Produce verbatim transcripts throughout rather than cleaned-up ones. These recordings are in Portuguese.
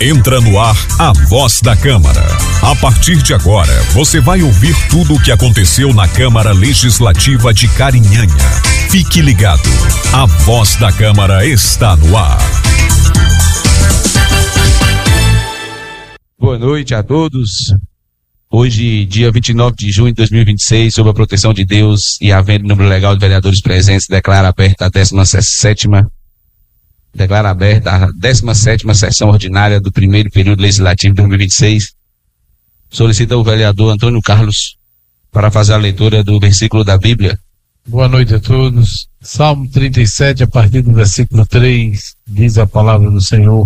Entra no ar a Voz da Câmara. A partir de agora, você vai ouvir tudo o que aconteceu na Câmara Legislativa de Carinhanha. Fique ligado, a Voz da Câmara está no ar. Boa noite a todos. Hoje, dia vinte e nove de junho de dois mil e vinte e seis, sob a proteção de Deus e havendo número legal de vereadores presentes, declara aberta a décima sétima Declara aberta a décima sétima sessão ordinária do primeiro período legislativo de dois mil e vinte e seis. Solicita o vereador Antônio Carlos para fazer a leitura do versículo da Bíblia. Boa noite a todos. Salmo trinta e sete, a partir do versículo três, diz a palavra do Senhor: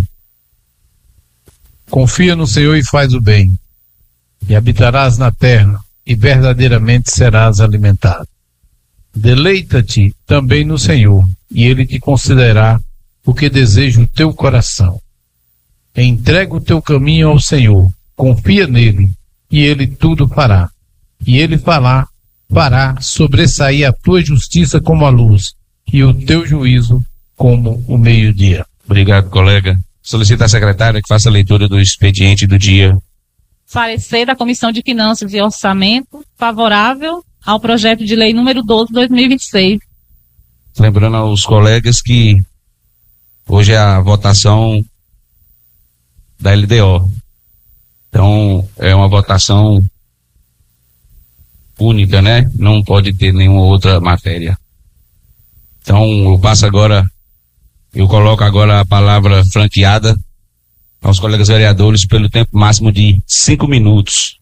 Confia no Senhor e faz o bem, e habitarás na terra, e verdadeiramente serás alimentado. Deleita-te também no Senhor, e Ele te concederá o que deseja o teu coração. Entrega o teu caminho ao Senhor, confia nele, e Ele tudo fará. E Ele fará, fará sobressair a tua justiça como a luz, e o teu juízo como o meio-dia. Obrigado, colega. Solicita a secretária que faça a leitura do expediente do dia. Parecer da Comissão de Finanças e Orçamento favorável ao projeto de lei número doze de dois mil e vinte e seis. Lembrando aos colegas que hoje é a votação da L D O. Então, é uma votação única, né? Não pode ter nenhuma outra matéria. Então, eu passo agora, eu coloco agora a palavra franqueada aos colegas vereadores pelo tempo máximo de cinco minutos.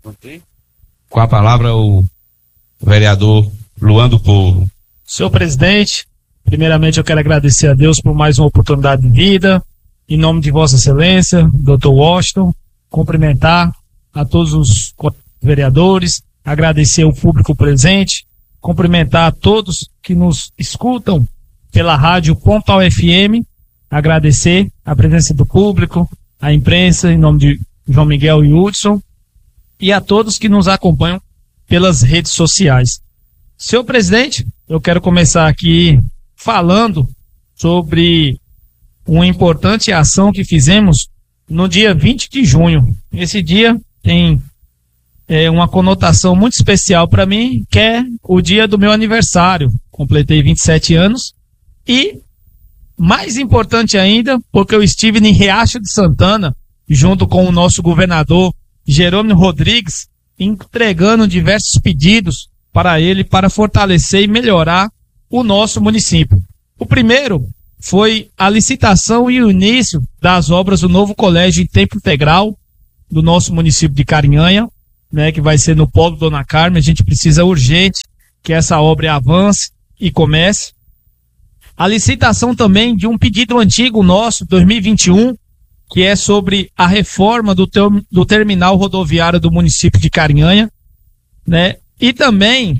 Com a palavra, o vereador Luan do Povo. Senhor presidente, primeiramente eu quero agradecer a Deus por mais uma oportunidade de vida, em nome de Vossa Excelência, doutor Washington, cumprimentar a todos os vereadores, agradecer ao público presente, cumprimentar a todos que nos escutam pela rádio Pontal F M, agradecer a presença do público, a imprensa, em nome de João Miguel e Hudson, e a todos que nos acompanham pelas redes sociais. Senhor presidente, eu quero começar aqui falando sobre uma importante ação que fizemos no dia vinte de junho. Esse dia tem é, uma conotação muito especial para mim, que é o dia do meu aniversário. Completei vinte e sete anos e, mais importante ainda, porque eu estive em Riacho de Santana, junto com o nosso governador Jerônimo Rodrigues, entregando diversos pedidos para ele, para fortalecer e melhorar o nosso município. O primeiro foi a licitação e o início das obras do novo colégio em tempo integral do nosso município de Carinhanha, né, que vai ser no Polo Dona Carmen. A gente precisa urgente que essa obra avance e comece. A licitação também de um pedido antigo nosso, dois mil e vinte e um, que é sobre a reforma do, ter, do terminal rodoviário do município de Carinhanha, né? E também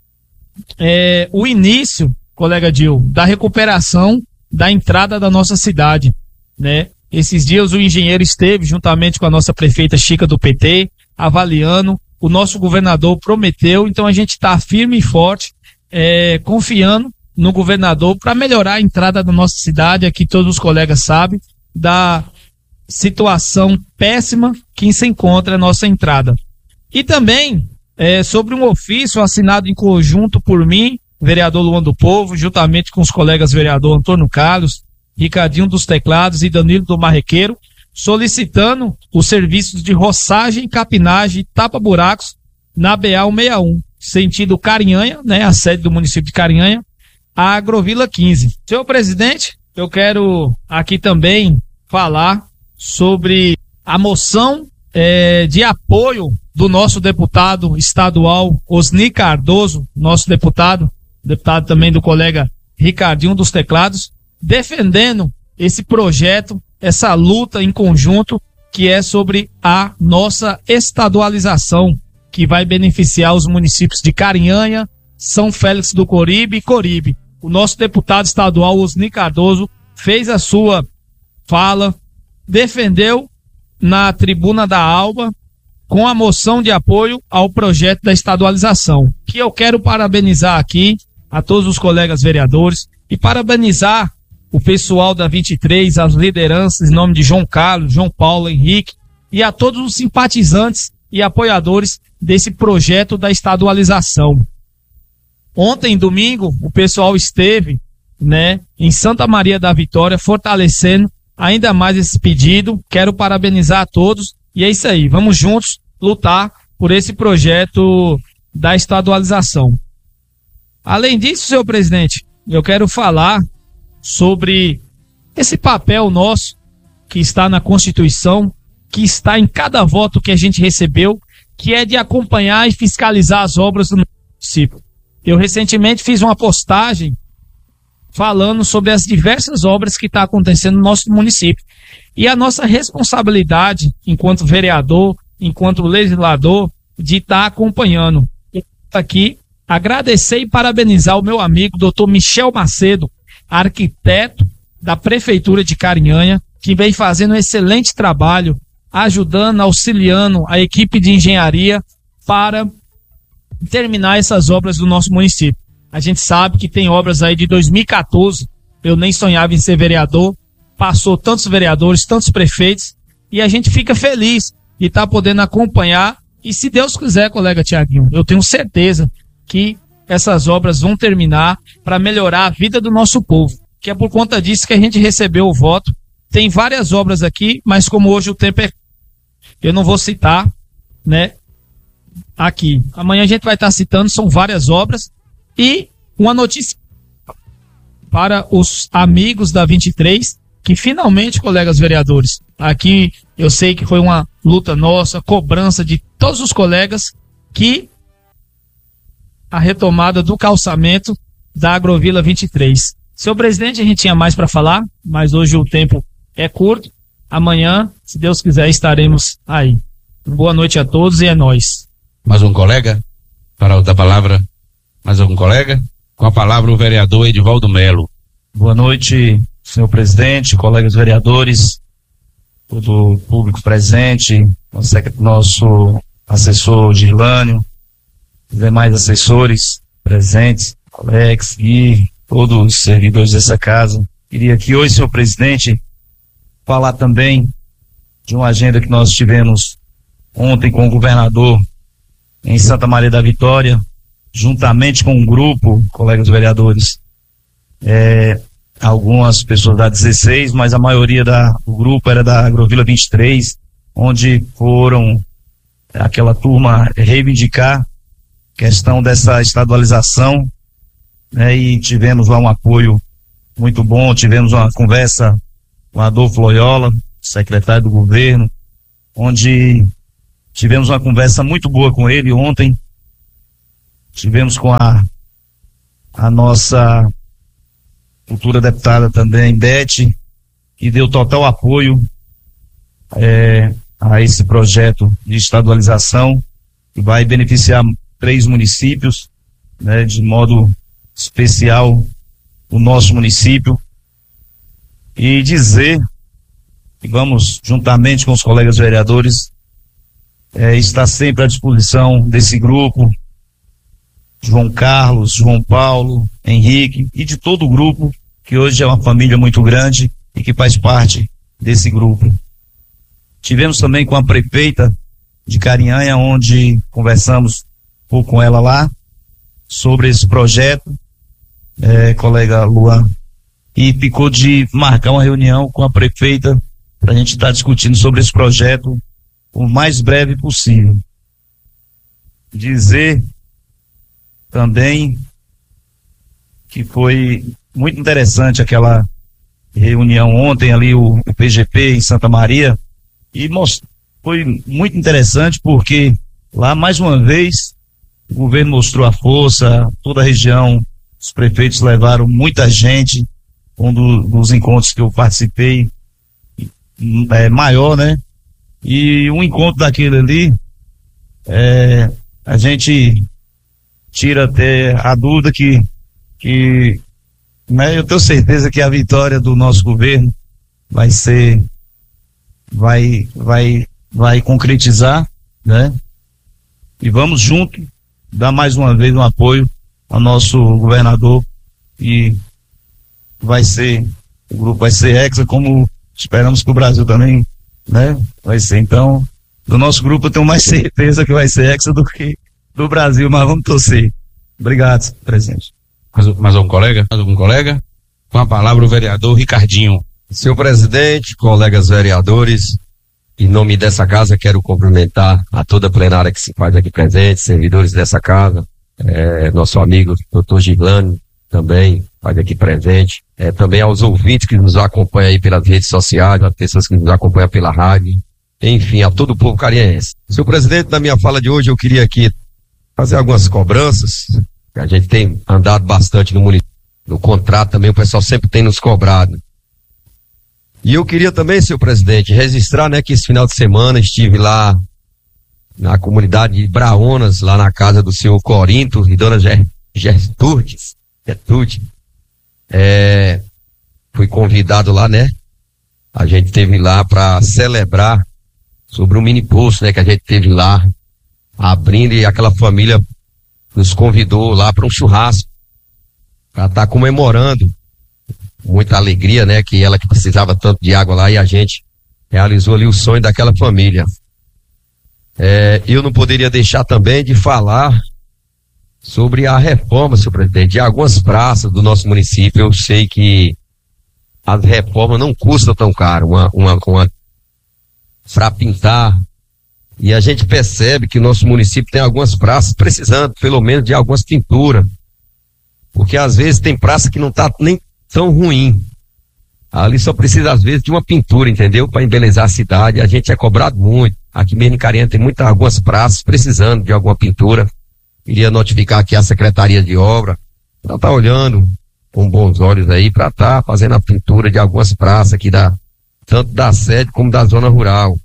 é, o início, colega Dil, da recuperação da entrada da nossa cidade, né? Esses dias o engenheiro esteve juntamente com a nossa prefeita Chica do P T, avaliando, o nosso governador prometeu, então a gente está firme e forte, é, confiando no governador para melhorar a entrada da nossa cidade. Aqui todos os colegas sabem da situação péssima que se encontra a nossa entrada. E também é, sobre um ofício assinado em conjunto por mim, vereador Luan do Povo, juntamente com os colegas vereador Antônio Carlos, Ricardinho dos Teclados e Danilo do Marrequeiro, solicitando os serviços de roçagem, capinagem e tapa-buracos na B A cento e sessenta e um, sentido Carinhanha, né, a sede do município de Carinhanha, a Agrovila quinze. Senhor presidente, eu quero aqui também falar sobre a moção é, de apoio do nosso deputado estadual Osni Cardoso, nosso deputado, deputado também do colega Ricardinho dos Teclados, defendendo esse projeto, essa luta em conjunto, que é sobre a nossa estadualização, que vai beneficiar os municípios de Carinhanha, São Félix do Coribe e Coribe. O nosso deputado estadual Osni Cardoso fez a sua fala, defendeu na tribuna da Alba com a moção de apoio ao projeto da estadualização, que eu quero parabenizar aqui a todos os colegas vereadores e parabenizar o pessoal da vinte e três, as lideranças, em nome de João Carlos, João Paulo, Henrique, e a todos os simpatizantes e apoiadores desse projeto da estadualização. Ontem, domingo, o pessoal esteve, né, em Santa Maria da Vitória, fortalecendo ainda mais esse pedido. Quero parabenizar a todos, e é isso aí, vamos juntos lutar por esse projeto da estadualização. Além disso, senhor presidente, eu quero falar sobre esse papel nosso que está na Constituição, que está em cada voto que a gente recebeu, que é de acompanhar e fiscalizar as obras do município. Eu recentemente fiz uma postagem falando sobre as diversas obras que estão acontecendo no nosso município. E a nossa responsabilidade, enquanto vereador, enquanto legislador, de estar acompanhando. Aqui, agradecer e parabenizar o meu amigo, doutor Michel Macedo, arquiteto da Prefeitura de Carinhanha, que vem fazendo um excelente trabalho, ajudando, auxiliando a equipe de engenharia para terminar essas obras do nosso município. A gente sabe que tem obras aí de dois mil e quatorze, eu nem sonhava em ser vereador, passou tantos vereadores, tantos prefeitos, e a gente fica feliz de estar podendo acompanhar, e se Deus quiser, colega Tiaguinho, eu tenho certeza que essas obras vão terminar para melhorar a vida do nosso povo, que é por conta disso que a gente recebeu o voto. Tem várias obras aqui, mas como hoje o tempo é... eu não vou citar, né, aqui. Amanhã a gente vai estar citando, são várias obras. E uma notícia para os amigos da vinte e três, que finalmente, colegas vereadores, aqui eu sei que foi uma luta nossa, cobrança de todos os colegas, que a retomada do calçamento da Agrovila vinte e três. Senhor presidente, a gente tinha mais para falar, mas hoje o tempo é curto. Amanhã, se Deus quiser, estaremos aí. Boa noite a todos e é nóis. Mais um colega para outra palavra? Mais algum colega? Com a palavra o vereador Edivaldo Melo. Boa noite, senhor presidente, colegas vereadores, todo o público presente, nosso assessor Girlânio, os demais assessores presentes, Alex, Gui, todos os servidores dessa casa. Queria aqui hoje, senhor presidente, falar também de uma agenda que nós tivemos ontem com o governador em Santa Maria da Vitória, juntamente com um grupo, colegas vereadores, é, algumas pessoas da dezesseis, mas a maioria da, do grupo era da Agrovila vinte e três, onde foram aquela turma reivindicar questão dessa estadualização, né, e tivemos lá um apoio muito bom, tivemos uma conversa com Adolfo Loyola, secretário do governo, onde tivemos uma conversa muito boa com ele ontem. Tivemos com a, a nossa futura deputada também, Beth, que deu total apoio é, a esse projeto de estadualização, que vai beneficiar três municípios, né, de modo especial o nosso município. E dizer que vamos, juntamente com os colegas vereadores, é, estar sempre à disposição desse grupo, João Carlos, João Paulo, Henrique e de todo o grupo, que hoje é uma família muito grande e que faz parte desse grupo. Tivemos também com a prefeita de Carinhanha, onde conversamos um pouco com ela lá sobre esse projeto, é, colega Luan, e ficou de marcar uma reunião com a prefeita para a gente estar discutindo sobre esse projeto o mais breve possível. Dizer também que foi muito interessante aquela reunião ontem ali, o, o P G P em Santa Maria, e most, foi muito interessante porque lá mais uma vez o governo mostrou a força, toda a região, os prefeitos levaram muita gente, um do, dos encontros que eu participei é maior, né? E um encontro daquele ali, é, a gente tira até a dúvida que, que né, eu tenho certeza que a vitória do nosso governo vai ser, vai, vai, vai concretizar, né? E vamos junto dar mais uma vez um apoio ao nosso governador, e vai ser o grupo vai ser hexa, como esperamos que o Brasil também, né, vai ser. Então, do nosso grupo eu tenho mais certeza que vai ser hexa do que do Brasil, mas vamos torcer. Obrigado, presidente. Mais, mais algum colega? Mais algum colega? Com a palavra o vereador Ricardinho. Senhor presidente, colegas vereadores, em nome dessa casa quero cumprimentar a toda a plenária que se faz aqui presente, servidores dessa casa, é, nosso amigo doutor Gilânio também faz aqui presente, é, também aos ouvintes que nos acompanham aí pelas redes sociais, as pessoas que nos acompanham pela rádio, enfim, a todo o povo cariense. Senhor presidente, na minha fala de hoje eu queria aqui fazer algumas cobranças, que a gente tem andado bastante no município, no contrato também o pessoal sempre tem nos cobrado. E eu queria também, senhor presidente, registrar, né, que esse final de semana estive lá na comunidade de Braonas, lá na casa do senhor Corinto e dona Gertrudes, Gertrude, é, fui convidado lá, né, a gente teve lá para celebrar sobre o mini poço, né, que a gente teve lá, abrindo, e aquela família nos convidou lá para um churrasco, para estar tá comemorando, muita alegria, né, que ela que precisava tanto de água lá, e a gente realizou ali o sonho daquela família. É, eu não poderia deixar também de falar sobre a reforma, senhor presidente, de algumas praças do nosso município. Eu sei que as reformas não custam tão caro, uma, uma, uma para pintar, e a gente percebe que o nosso município tem algumas praças precisando, pelo menos, de algumas pinturas, porque às vezes tem praça que não está nem tão ruim, ali só precisa às vezes de uma pintura, entendeu? Para embelezar a cidade. A gente é cobrado muito, aqui mesmo em Carinha tem muitas, algumas praças precisando de alguma pintura. Iria notificar aqui a Secretaria de Obra, para estar tá olhando com bons olhos aí, para estar tá fazendo a pintura de algumas praças aqui, da, tanto da sede como da zona rural.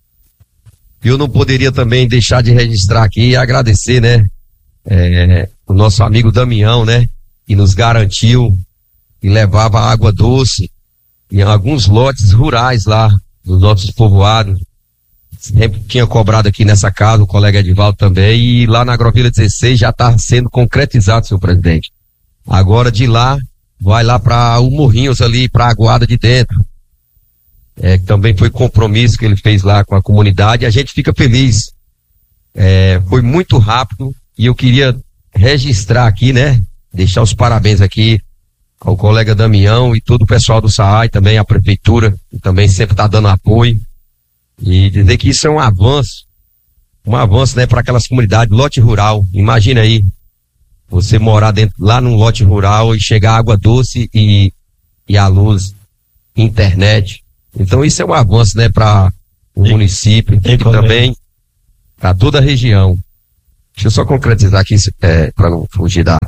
Eu não poderia também deixar de registrar aqui e agradecer, né, é, o nosso amigo Damião, né, que nos garantiu e levava água doce em alguns lotes rurais lá dos nossos povoados. Sempre tinha cobrado aqui nessa casa, o colega Edivaldo também, e lá na Agrovila dezesseis já está sendo concretizado, senhor presidente. Agora de lá, vai lá para o Morrinhos ali, para a Aguada de Dentro. É, também foi compromisso que ele fez lá com a comunidade, e a gente fica feliz. É, foi muito rápido, e eu queria registrar aqui, né, deixar os parabéns aqui ao colega Damião e todo o pessoal do S A A I, também a prefeitura, que também sempre está dando apoio, e dizer que isso é um avanço, um avanço, né, para aquelas comunidades, lote rural. Imagina aí, você morar dentro, lá num lote rural e chegar água doce e, e a luz, internet. Então isso é um avanço, né, para o município e, e também para toda a região. Deixa eu só concretizar aqui, é, para não fugir da...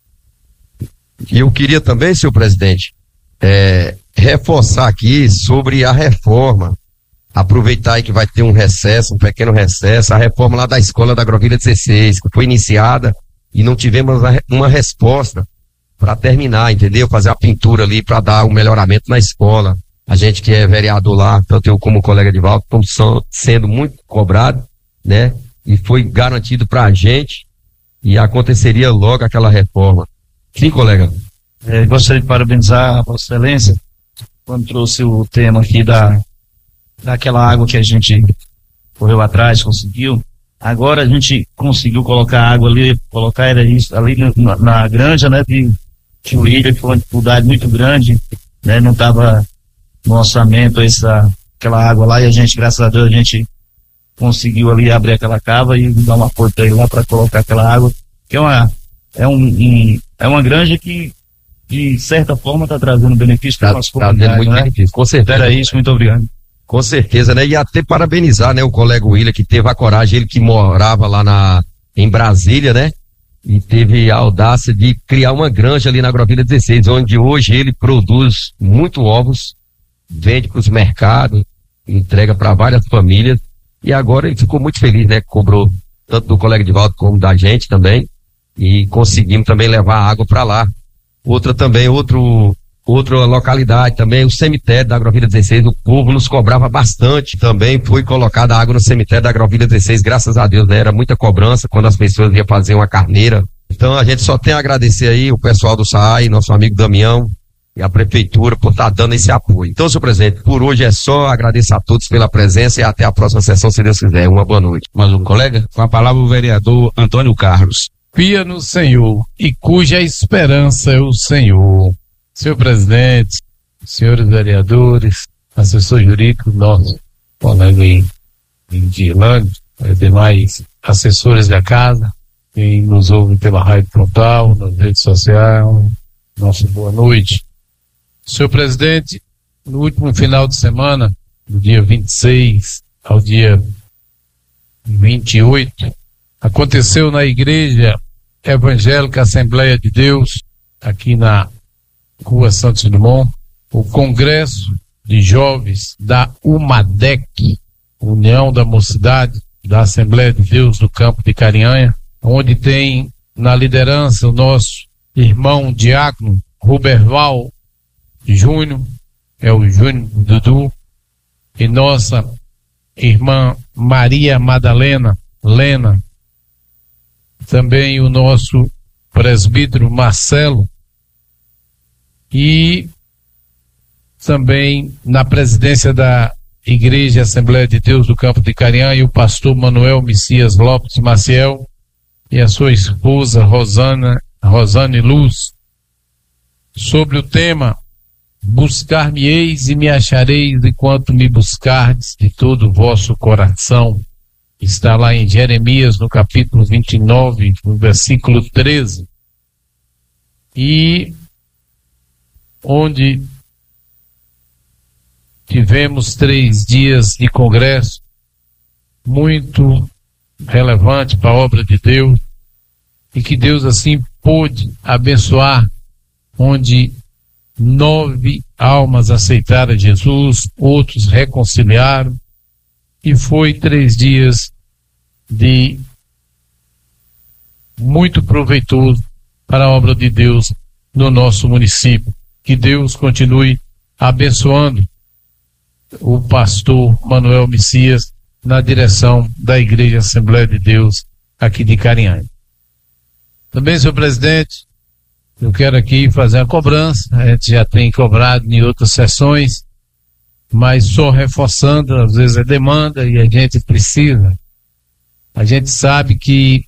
E eu queria também, senhor presidente, é, reforçar aqui sobre a reforma. Aproveitar aí que vai ter um recesso, um pequeno recesso, a reforma lá da escola da Agrovila dezesseis, que foi iniciada e não tivemos uma resposta para terminar, entendeu? Fazer a pintura ali para dar um melhoramento na escola. A gente que é vereador lá, tanto eu como o colega Edivaldo, estamos sendo muito cobrados, né? E foi garantido para a gente e aconteceria logo aquela reforma. Sim, colega. É, gostaria de parabenizar a Vossa Excelência quando trouxe o tema aqui da daquela água que a gente correu atrás, conseguiu. Agora a gente conseguiu colocar água ali, colocar era isso, ali na, na granja, né, de Chuíra, que foi uma dificuldade muito grande, né, não estava no orçamento essa, aquela água lá, e a gente, graças a Deus, a gente conseguiu ali abrir aquela cava e dar uma porta aí lá para colocar aquela água, que é uma, é um, um é uma granja que de certa forma está trazendo benefício para a nossa comunidade, muito, né? Benefício, com certeza. Era isso, muito obrigado. Com certeza, né? E até parabenizar, né, o colega William, que teve a coragem, ele que morava lá na, em Brasília, né? E teve a audácia de criar uma granja ali na Agrovila dezesseis, onde hoje ele produz muito ovos, vende para os mercados, entrega para várias famílias, e agora ele ficou muito feliz, né? Cobrou tanto do colega Edivaldo como da gente também, e conseguimos também levar água para lá. Outra também, outro... Outra localidade também, o cemitério da Agrovila dezesseis, o povo nos cobrava bastante, também foi colocada água no cemitério da Agrovila dezesseis, graças a Deus, né? Era muita cobrança quando as pessoas iam fazer uma carneira. Então a gente só tem a agradecer aí o pessoal do S A A I, nosso amigo Damião, e a prefeitura por estar dando esse apoio. Então, senhor presidente, por hoje é só. Agradeço a todos pela presença e até a próxima sessão, se Deus quiser. Uma boa noite. Mais um colega? Com a palavra o vereador Antônio Carlos. Confia no Senhor e cuja esperança é o Senhor. Senhor presidente, senhores vereadores, assessor jurídico, nosso colega aí de Irlândia, demais assessores da casa, quem nos ouve pela Rádio Frontal, nas redes sociais, nossa boa noite. Senhor presidente, no último final de semana, do dia vinte e seis ao dia vinte e oito, aconteceu na Igreja Evangélica Assembleia de Deus, aqui na Rua Santos Dumont, o Congresso de Jovens da UMADEC, União da Mocidade da Assembleia de Deus do Campo de Carinhanha, onde tem na liderança o nosso irmão diácono Ruberval Júnior, é o Júnior Dudu, e nossa irmã Maria Madalena Lena, também o nosso presbítero Marcelo, e também na presidência da Igreja Assembleia de Deus do Campo de Carinhanha, o pastor Manuel Messias Lopes Maciel e a sua esposa Rosana, Rosane Luz, sobre o tema Buscar-me-eis e me achareis enquanto me buscardes de todo o vosso coração. Está lá em Jeremias, no capítulo vinte e nove, no versículo treze. E onde tivemos três dias de congresso muito relevante para a obra de Deus, e que Deus assim pôde abençoar, onde nove almas aceitaram Jesus, outros reconciliaram, e foi três dias de muito proveitoso para a obra de Deus no nosso município. Que Deus continue abençoando o pastor Manuel Messias na direção da Igreja Assembleia de Deus aqui de Carinhanha. Também, senhor presidente, eu quero aqui fazer a cobrança. A gente já tem cobrado em outras sessões, mas só reforçando, às vezes é demanda e a gente precisa. A gente sabe que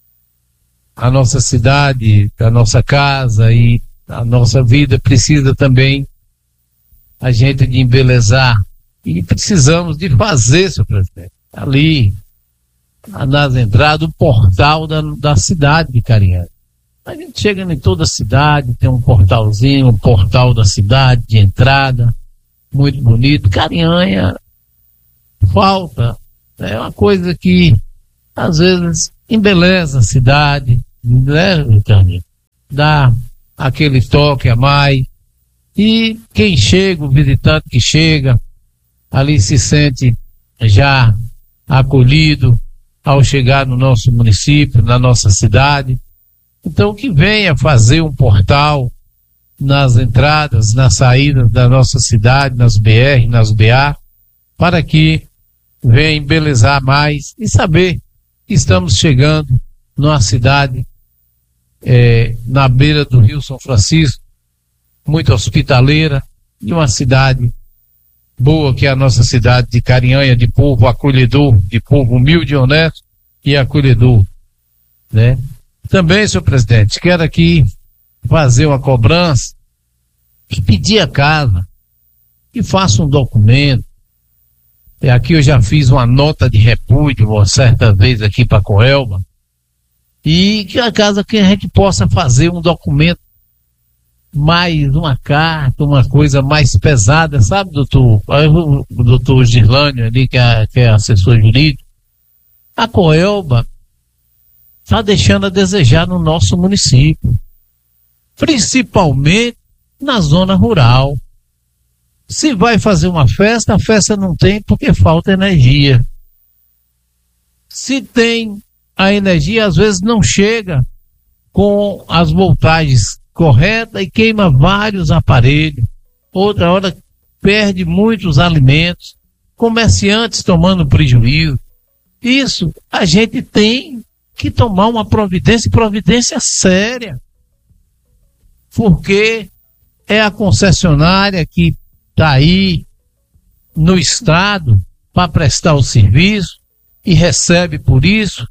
a nossa cidade, a nossa casa e a nossa vida precisa também a gente de embelezar, e precisamos de fazer, senhor presidente, ali nas entradas, o portal da, da cidade de Carinhanha. A gente chega em toda a cidade, tem um portalzinho, um portal da cidade de entrada, muito bonito. Carinhanha falta, é uma coisa que às vezes embeleza a cidade, né, Ricardo? Dá aquele toque a mais, e quem chega, o visitante que chega, ali se sente já acolhido ao chegar no nosso município, na nossa cidade. Então, que venha fazer um portal nas entradas, nas saídas da nossa cidade, nas B R, nas B A, para que venha embelezar mais e saber que estamos chegando numa cidade é, na beira do Rio São Francisco, muito hospitaleira, e uma cidade boa, que é a nossa cidade de Carinhanha, de povo acolhedor, de povo humilde, honesto e acolhedor, né? Também, senhor presidente, quero aqui fazer uma cobrança e pedir a casa que faça um documento. E aqui eu já fiz uma nota de repúdio uma certa vez aqui para a Coelba, e que a casa que a gente possa fazer um documento, mais uma carta, uma coisa mais pesada, sabe, doutor? O doutor Girlânio ali, que é, que é assessor jurídico. A Coelba está deixando a desejar no nosso município, principalmente na zona rural. Se vai fazer uma festa, a festa não tem porque falta energia. Se tem a energia, às vezes não chega com as voltagens corretas e queima vários aparelhos. Outra hora perde muitos alimentos, comerciantes tomando prejuízo. Isso a gente tem que tomar uma providência, providência séria, porque é a concessionária que está aí no estado para prestar o serviço e recebe por isso.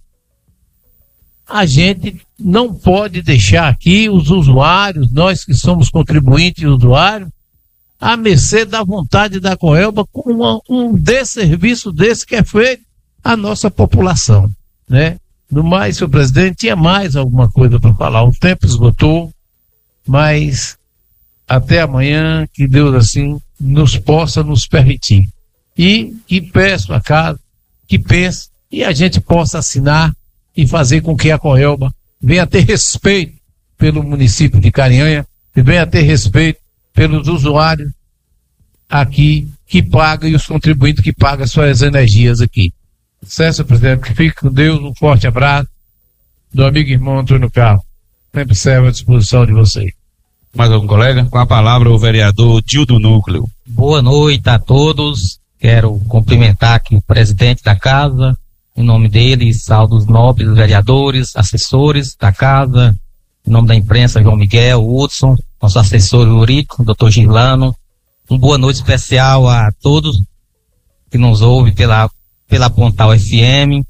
A gente não pode deixar aqui os usuários, nós que somos contribuintes e usuários, à mercê da vontade da Coelba com uma, um desserviço desse que é feito à nossa população, né? No mais, senhor presidente, tinha mais alguma coisa para falar. O tempo esgotou, mas até amanhã, que Deus assim nos possa nos permitir. E que peço a casa, que pense, e a gente possa assinar e fazer com que a Coelba venha a ter respeito pelo município de Carinhanha e venha a ter respeito pelos usuários aqui que pagam e os contribuintes que pagam suas energias aqui. Certo, senhor presidente? Fique com Deus, um forte abraço do amigo e irmão Antônio Carlos. Sempre serve à disposição de vocês. Mais algum colega? Com a palavra o vereador Dildo Núcleo. Boa noite a todos. Quero cumprimentar aqui o presidente da casa, em nome dele, saúdo os nobres vereadores, assessores da casa, em nome da imprensa, João Miguel, Hudson, nosso assessor Eurico, doutor Girlano. Uma boa noite especial a todos que nos ouvem pela, pela Pontal F M.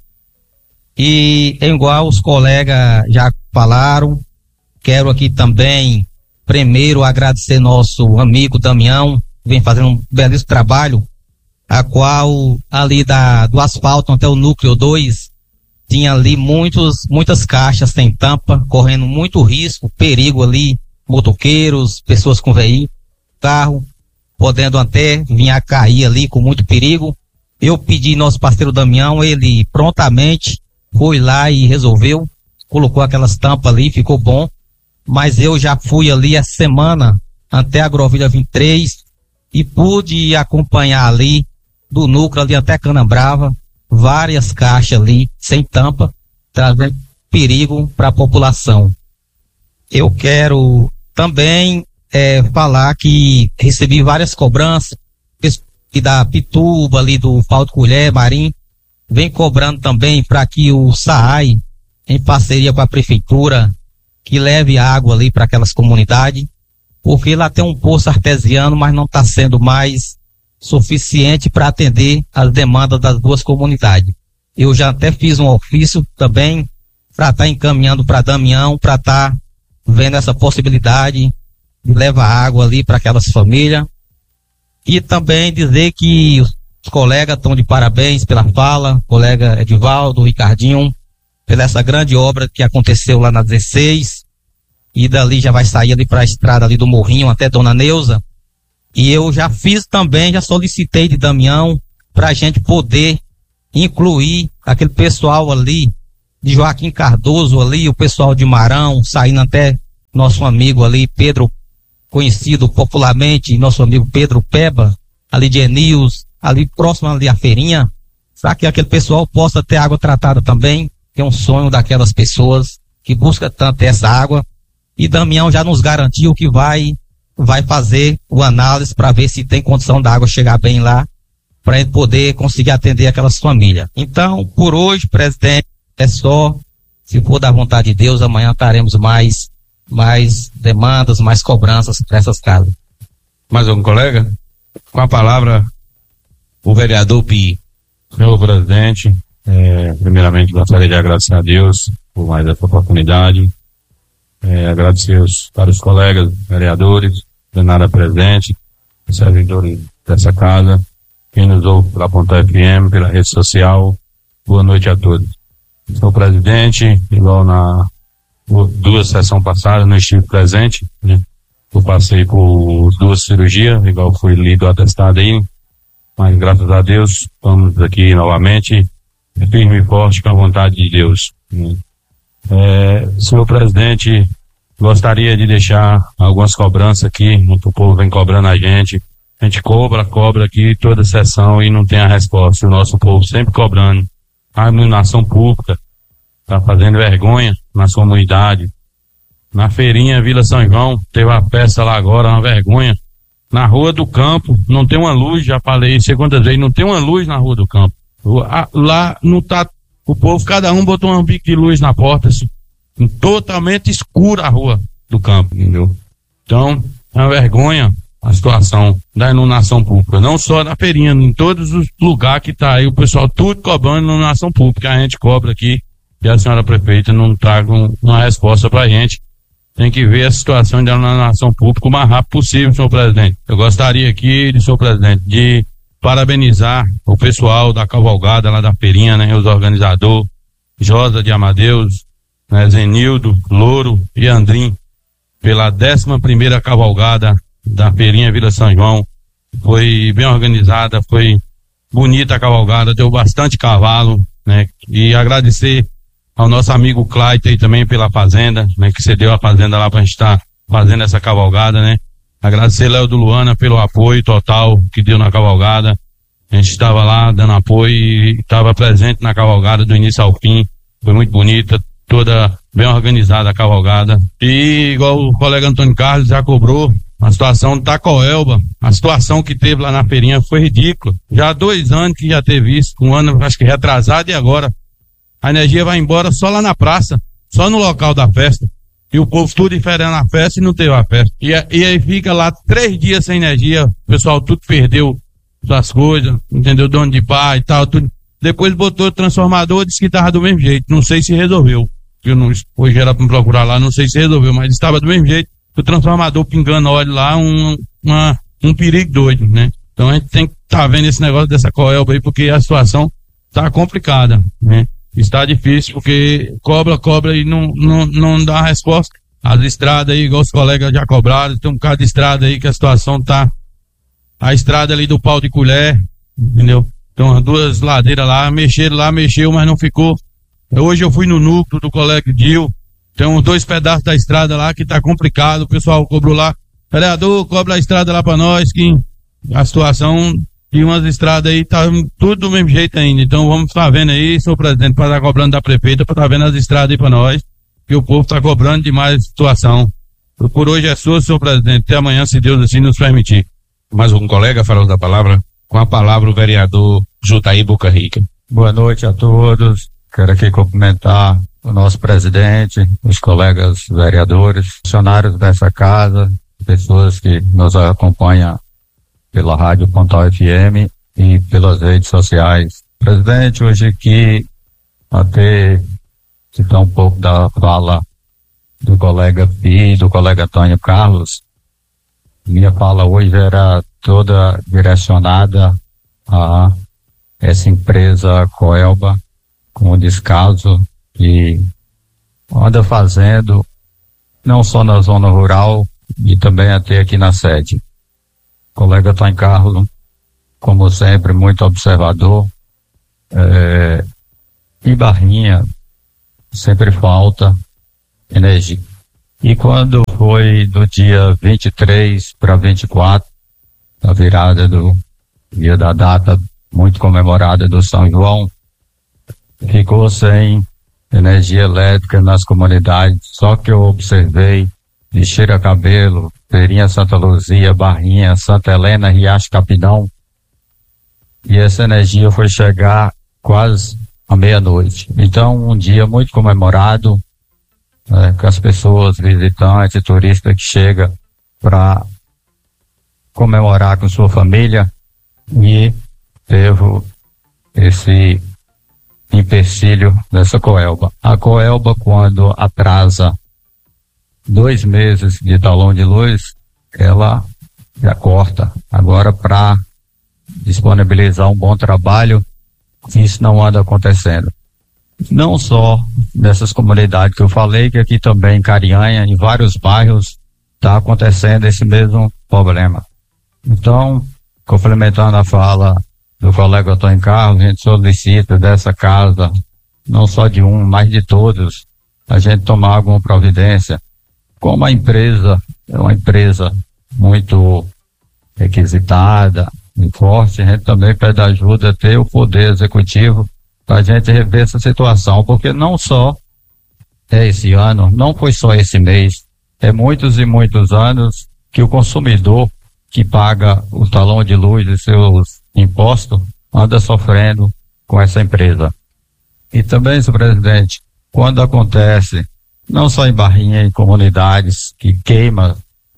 E, igual os colegas já falaram, quero aqui também, primeiro, agradecer nosso amigo Damião, que vem fazendo um belíssimo trabalho, a qual ali da, do asfalto até o núcleo dois, tinha ali muitos, muitas caixas sem tampa, correndo muito risco, perigo ali, motoqueiros, pessoas com veículo, carro, podendo até vir a cair ali com muito perigo. Eu pedi nosso parceiro Damião, ele prontamente foi lá e resolveu, colocou aquelas tampas ali, ficou bom, mas eu já fui ali essa semana até a Agrovilha vinte e três e pude acompanhar ali do núcleo ali até Canabrava, várias caixas ali sem tampa, trazendo perigo para a população. Eu quero também é, falar que recebi várias cobranças, e da Pituba ali do Pau de Colher, Marim, vem cobrando também para que o SAAI, em parceria com a prefeitura, que leve água ali para aquelas comunidades, porque lá tem um poço artesiano, mas não está sendo mais suficiente para atender as demandas das duas comunidades. Eu já até fiz um ofício também para estar tá encaminhando para Damião, para estar tá vendo essa possibilidade de levar água ali para aquelas famílias. E também dizer que os colegas estão de parabéns pela fala, colega Edivaldo, Ricardinho, pela essa grande obra que aconteceu lá na dezesseis, e dali já vai sair ali para a estrada ali do Morrinho até Dona Neuza. E eu já fiz também, já solicitei de Damião para a gente poder incluir aquele pessoal ali de Joaquim Cardoso ali, o pessoal de Marão, saindo até nosso amigo ali, Pedro, conhecido popularmente, nosso amigo Pedro Peba, ali de Enils, ali próximo ali à feirinha, para que aquele pessoal possa ter água tratada também, que é um sonho daquelas pessoas que buscam tanto essa água. E Damião já nos garantiu que vai vai fazer o análise para ver se tem condição da água chegar bem lá, para a gente poder conseguir atender aquelas famílias. Então, por hoje, presidente, é só, se for da vontade de Deus, amanhã teremos mais, mais demandas, mais cobranças para essas casas. Mais algum colega? Com a palavra, o vereador Pi. Senhor presidente, é, primeiramente gostaria de agradecer a Deus por mais essa oportunidade. É, agradecer os, para os colegas vereadores, plenária presente, os servidores dessa casa, quem nos ouve pela Ponta F M, pela rede social. Boa noite a todos. Senhor presidente, igual na duas sessões passadas, não estive presente, né? Eu passei por duas cirurgias, igual foi lido o atestado aí, mas graças a Deus, estamos aqui novamente, firme e forte com a vontade de Deus, né? É, senhor presidente, gostaria de deixar algumas cobranças aqui, muito povo vem cobrando a gente, a gente cobra, cobra aqui toda sessão e não tem a resposta, o nosso povo sempre cobrando, a iluminação pública está fazendo vergonha na sua comunidade, na feirinha Vila São João, teve a peça lá agora, uma vergonha, na Rua do Campo, não tem uma luz, já falei isso quantas vezes, não tem uma luz na Rua do Campo, lá não tá. O povo, cada um botou um bico de luz na porta, assim, totalmente escura a rua do campo, entendeu? Então, É uma vergonha a situação da iluminação pública, não só na feirinha, em todos os lugares que tá aí, o pessoal tudo cobrando iluminação pública, a gente cobra aqui, e a senhora prefeita não traga um, uma resposta pra gente. Tem que ver a situação da iluminação pública o mais rápido possível, senhor presidente. Eu gostaria aqui, senhor presidente, de parabenizar o pessoal da cavalgada lá da feirinha, né, os organizadores, Josa de Amadeus, né, Zenildo, Louro e Andrim, pela décima primeira cavalgada da feirinha Vila São João. Foi bem organizada, foi bonita a cavalgada, deu bastante cavalo, né? E agradecer ao nosso amigo Clayton aí também pela fazenda, né? Que cedeu a fazenda lá pra gente estar tá fazendo essa cavalgada, né? Agradecer Léo do Luana pelo apoio total que deu na cavalgada. A gente estava lá dando apoio e estava presente na cavalgada do início ao fim. Foi muito bonita, toda bem organizada a cavalgada. E igual o colega Antônio Carlos já cobrou, a situação da Coelba, a situação que teve lá na feirinha foi ridícula. Já há dois anos que já teve isso, um ano acho que retrasado, e agora a energia vai embora só lá na praça, só no local da festa. E o povo tudo diferente na festa e não teve a festa. E, e aí fica lá três dias sem energia, o pessoal tudo perdeu suas coisas, entendeu? Dono de bar e tal, tudo. Depois botou o transformador, disse que estava do mesmo jeito. Não sei se resolveu. Eu não, hoje era para me procurar lá, não sei se resolveu, mas estava do mesmo jeito. O transformador pingando óleo lá, um, uma, um perigo doido, né? Então a gente tem que estar tá vendo esse negócio dessa Coelba aí, porque a situação está complicada, né? Está difícil, porque cobra, cobra e não, não, não dá resposta. As estradas aí, igual os colegas já cobraram, tem um bocado de estrada aí que a situação tá, a estrada ali do pau de colher, entendeu? Então as duas ladeiras lá, mexeram lá, mexeu, mas não ficou. Hoje eu fui no núcleo do colega Dil, tem uns dois pedaços da estrada lá que tá complicado, o pessoal cobrou lá, vereador, cobra a estrada lá pra nós, que a situação de umas estradas aí tá tudo do mesmo jeito ainda. Então vamos estar tá vendo aí, senhor presidente, para estar tá cobrando da prefeita, para estar tá vendo as estradas aí pra nós, que o povo tá cobrando demais a situação. Por hoje é sua, senhor presidente, até amanhã, se Deus assim nos permitir. Mais um colega falando da palavra, com a palavra o vereador Jutaí Boca Rica. Boa noite a todos, quero aqui cumprimentar o nosso presidente, os colegas vereadores, funcionários dessa casa, pessoas que nos acompanham pela Rádio Pontal F M e pelas redes sociais. Presidente, hoje aqui, até citar um pouco da fala do colega Pi, do colega Antônio Carlos, minha fala hoje era toda direcionada a essa empresa Coelba, com o descaso que anda fazendo, não só na zona rural, e também até aqui na sede. O colega Antônio Carlos, como sempre, muito observador, é, e Barrinha, sempre falta energia. E quando foi do dia vinte e três para vinte e quatro, a virada do dia da data muito comemorada do São João, ficou sem energia elétrica nas comunidades. Só que eu observei de Cheira Cabelo, Feirinha Santa Luzia, Barrinha, Santa Helena, Riacho Capitão, e essa energia foi chegar quase à meia-noite. Então, um dia muito comemorado, é, com as pessoas, visitantes, turistas que chegam para comemorar com sua família, e teve esse empecilho dessa Coelba. A Coelba, quando atrasa dois meses de talão de luz, ela já corta. Agora, para disponibilizar um bom trabalho, isso não anda acontecendo. Não só nessas comunidades que eu falei, que aqui também em Carianha, em vários bairros, está acontecendo esse mesmo problema. Então, complementando a fala do colega Antônio Carlos, a gente solicita dessa casa, não só de um, mas de todos, a gente tomar alguma providência. Como a empresa é uma empresa muito requisitada, muito forte, a gente também pede ajuda a ter o poder executivo para a gente rever essa situação, porque não só é esse ano, não foi só esse mês, é muitos e muitos anos que o consumidor que paga o talão de luz e seus impostos anda sofrendo com essa empresa. E também, senhor presidente, quando acontece, não só em Barrinha, em comunidades que queima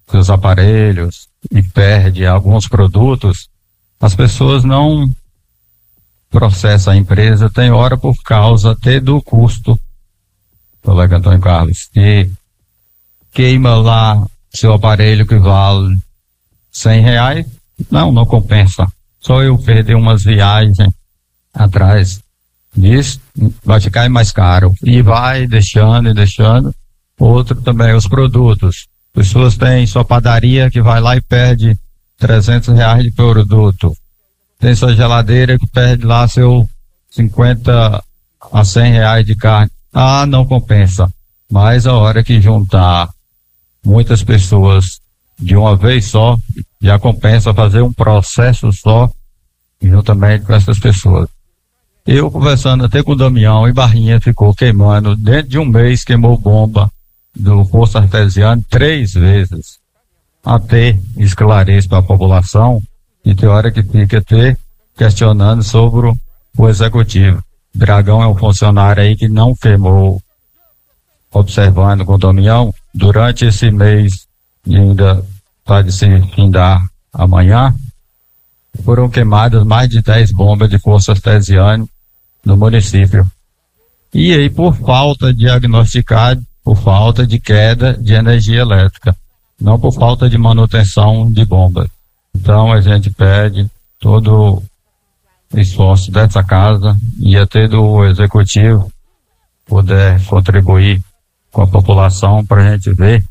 seus aparelhos e perde alguns produtos, as pessoas não processam a empresa, tem hora por causa até do custo, colega Antônio Carlos, que queima lá seu aparelho que vale cem reais, não, não compensa. Só eu perder umas viagens atrás disso, vai ficar mais caro. E vai deixando e deixando. Outro também, os produtos. Pessoas têm sua padaria que vai lá e perde trezentos reais de produto. Tem sua geladeira que perde lá seu cinquenta a cem reais de carne. Ah, não compensa. Mas a hora que juntar muitas pessoas de uma vez só, já compensa fazer um processo só juntamente com essas pessoas. Eu conversando até com o Damião, e Barrinha ficou queimando, dentro de um mês queimou bomba do poço artesiano três vezes. Até esclarecer para a população, e tem hora que fica até questionando sobre o, o executivo. Dragão é um funcionário aí que não queimou, observando com o Damião, durante esse mês, e ainda vai se findar amanhã, foram queimadas mais de dez bombas de poço artesiano no município. E aí, por falta de diagnosticar, por falta de queda de energia elétrica, não por falta de manutenção de bombas. Então, a gente pede todo o esforço dessa casa e até do executivo poder contribuir com a população para a gente ver,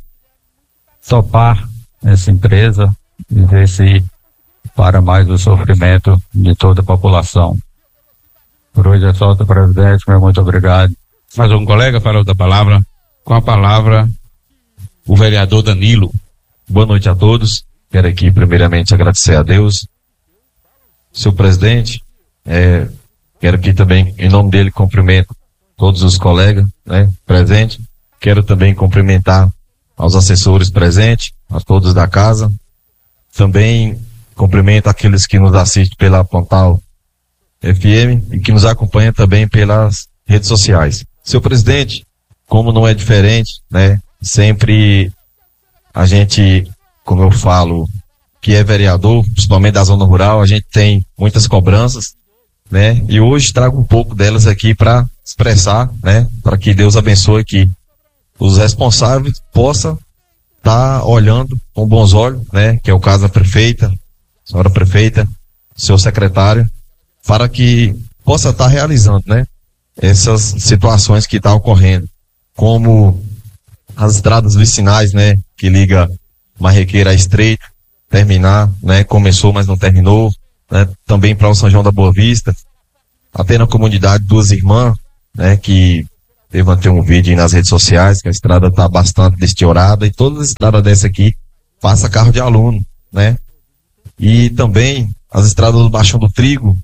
topar essa empresa e ver se para mais o sofrimento de toda a população. Por hoje é só, presidente, meu muito obrigado. Mais um colega para outra palavra. Com a palavra, o vereador Danilo. Boa noite a todos. Quero aqui primeiramente agradecer a Deus. Senhor presidente, é, quero aqui também, em nome dele, cumprimento todos os colegas, né, presentes. Quero também cumprimentar aos assessores presentes, a todos da casa. Também cumprimento aqueles que nos assistem pela Pontal F M e que nos acompanham também pelas redes sociais. Senhor presidente, como não é diferente, né, sempre a gente, como eu falo, que é vereador, principalmente da zona rural, a gente tem muitas cobranças, né, e hoje trago um pouco delas aqui para expressar, né, para que Deus abençoe que os responsáveis possam estar tá olhando com bons olhos, né, que é o caso da prefeita, senhora prefeita, seu secretário, para que possa estar tá realizando, né, essas situações que estão tá ocorrendo, como as estradas vicinais, né, que liga Marrequeira a Estreito, terminar, né, começou, mas não terminou, né, também para o São João da Boa Vista, até na comunidade Duas Irmãs, né, que levantei um vídeo aí nas redes sociais, que a estrada está bastante deteriorada, e todas as estradas dessa aqui passa carro de aluno, né, e também as estradas do Baixão do Trigo,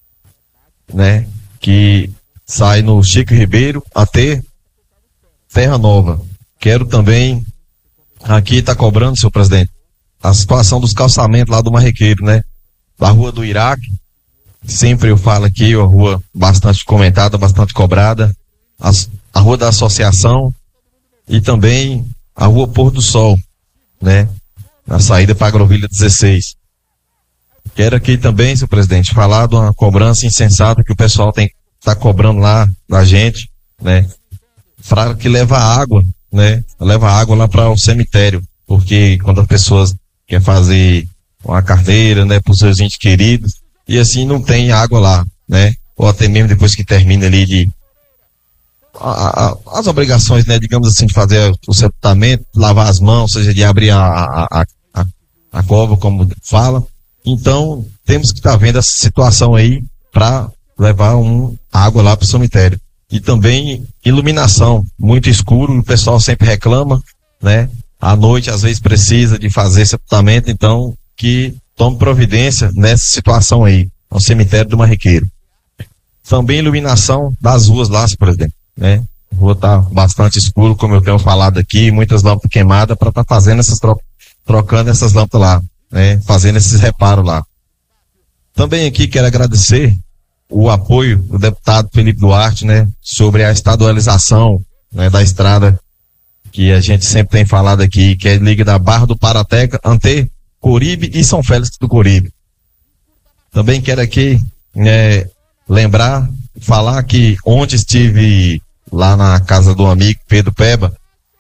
né, que sai no Chico Ribeiro até Terra Nova. Quero também aqui tá cobrando, senhor presidente, a situação dos calçamentos lá do Marrequeiro, né, da Rua do Iraque. Sempre eu falo aqui, a rua bastante comentada, bastante cobrada, as, a Rua da Associação e também a Rua Pôr do Sol, né, na saída para a Agrovilha dezesseis. Quero aqui também, senhor presidente, falar de uma cobrança insensata que o pessoal tem tá cobrando lá da gente, né, para que leva água, né, leva água lá para o cemitério, porque quando as pessoas querem fazer uma carteira, né, para os seus entes queridos, e assim não tem água lá, né, ou até mesmo depois que termina ali de a, a, as obrigações, né, digamos assim, de fazer o sepultamento, lavar as mãos, ou seja, de abrir a, a, a, a cova, como fala. Então, temos que estar tá vendo essa situação aí para levar um água lá para o cemitério. E também iluminação, muito escuro, o pessoal sempre reclama, né? À noite, às vezes, precisa de fazer sepultamento, então, que tome providência nessa situação aí, no cemitério do Marrequeiro. Também iluminação das ruas lá, por exemplo, né? A rua tá bastante escuro, como eu tenho falado aqui, muitas lâmpadas queimadas para estar tá fazendo essas tro trocando essas lâmpadas lá, né? Fazendo esses reparos lá. Também aqui quero agradecer o apoio do deputado Felipe Duarte, né, sobre a estadualização, né, da estrada que a gente sempre tem falado aqui, que é liga da Barra do Parateca, Ante, Coribe e São Félix do Coribe. Também quero aqui é, lembrar, falar que ontem estive lá na casa do amigo Pedro Peba,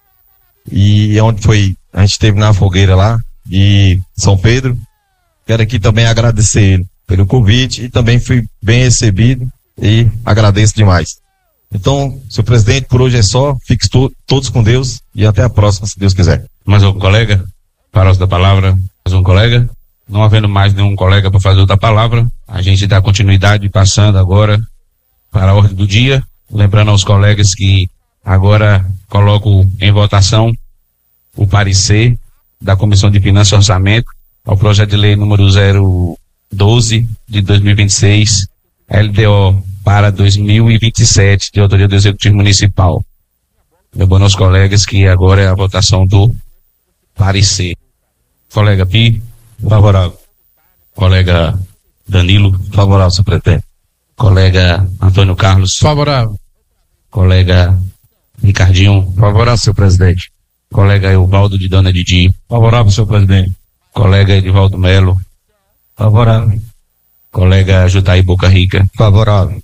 e onde foi, a gente esteve na fogueira lá de São Pedro. Quero aqui também agradecer ele pelo convite e também fui bem recebido e agradeço demais. Então, senhor presidente, por hoje é só, fiquem to- todos com Deus e até a próxima, se Deus quiser. Mais um colega para uso da palavra? Mais um colega? Não havendo mais nenhum colega para fazer outra palavra, a gente dá continuidade passando agora para a ordem do dia, lembrando aos colegas que agora coloco em votação o parecer da Comissão de Finanças e Orçamento ao projeto de lei número zero doze de dois mil e vinte e seis, L D O para dois mil e vinte e sete, de autoria do Executivo Municipal. Lembrando aos colegas que agora é a votação do parecer. Colega Pi, Favorável. colega Danilo, Favorável, senhor presidente. colega Antônio Carlos, Favorável. colega Ricardinho, Favorável, senhor presidente. colega Evaldo de Dona Didi, Favorável, senhor presidente. colega Edivaldo Melo, Favorável. colega Jutaí Boca Rica, Favorável.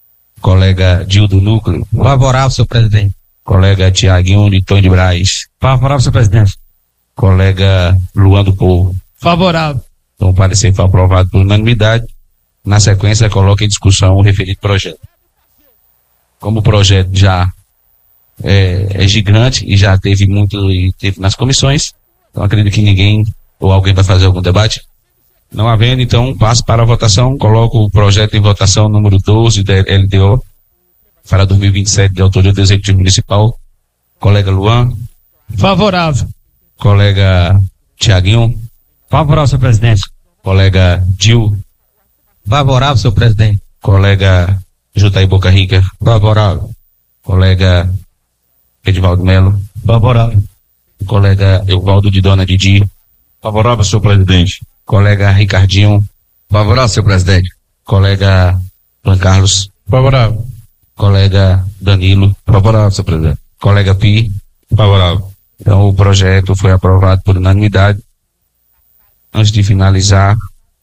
colega Dildo Núcleo, Favorável, senhor presidente. colega Tiaguinho de Tom de Braz, Favorável, senhor presidente. colega Luan do Povo. Favorável. Então o parecer foi aprovado por unanimidade. Na sequência, coloca em discussão o referido projeto. Como o projeto já é, é gigante e já teve muito e teve nas comissões, então acredito que ninguém ou alguém vai fazer algum debate. Não havendo, então passo para a votação. Coloco o projeto em votação número doze da L D O para dois mil e vinte e sete, de autoria do Executivo Municipal. Colega Luan, Favorável. colega Tiaguinho, Favorável, senhor presidente. colega Dil, Favorável, senhor presidente. colega Jutaí Boca Rica, Favorável. colega Edivaldo Melo, Favorável. colega Evaldo de Dona Didi, Favorável, senhor presidente. colega Ricardinho, Favorável, senhor presidente. colega Juan Carlos, Favorável. colega Danilo, Favorável, senhor presidente. colega Pi. Favorável. Então o projeto foi aprovado por unanimidade. Antes de finalizar,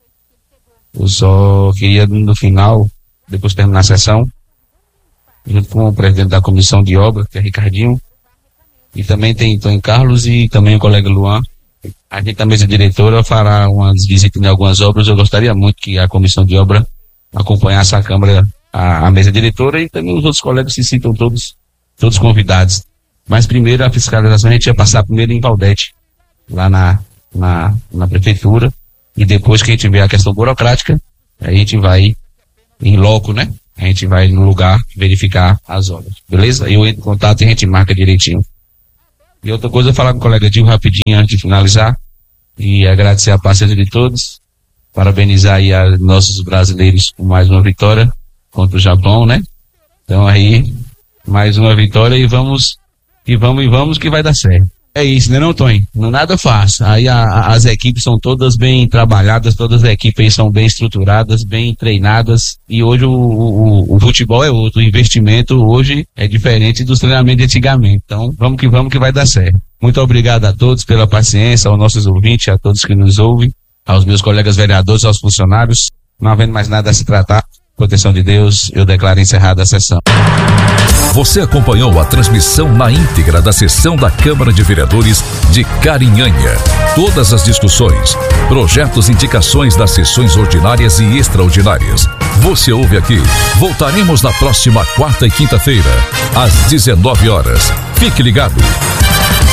eu só queria no final, depois de terminar a sessão, junto com o presidente da comissão de obra, que é Ricardinho, e também tem Antônio Carlos e também o colega Luan. A gente, a mesa diretora, fará umas visitas em algumas obras. Eu gostaria muito que a comissão de obra acompanhasse a Câmara, a, a mesa diretora, e também os outros colegas se sintam todos, todos convidados. Mas primeiro a fiscalização a gente ia passar primeiro em Valdete, lá na, na, na prefeitura, e depois que a gente vê a questão burocrática, a gente vai em loco, né? A gente vai no lugar verificar as obras, beleza? Eu entro em contato e a gente marca direitinho. E outra coisa, falar com o colega Dil rapidinho antes de finalizar, e agradecer a paciência de todos, parabenizar aí a nossos brasileiros por mais uma vitória contra o Japão, né? Então aí, mais uma vitória e vamos, e vamos, e vamos que vai dar certo. É isso, né não, Tony? Não nada fácil. Aí a, a, as equipes são todas bem trabalhadas, todas as equipes aí são bem estruturadas, bem treinadas, e hoje o, o, o futebol é outro, o investimento hoje é diferente dos treinamentos de antigamente. Então, vamos que vamos que vai dar certo. Muito obrigado a todos pela paciência, aos nossos ouvintes, a todos que nos ouvem, aos meus colegas vereadores, aos funcionários. Não havendo mais nada a se tratar, proteção de Deus, eu declaro encerrada a sessão. Você acompanhou a transmissão na íntegra da sessão da Câmara de Vereadores de Carinhanha. Todas as discussões, projetos e indicações das sessões ordinárias e extraordinárias. Você ouve aqui. Voltaremos na próxima quarta e quinta-feira, às dezenove horas. Fique ligado.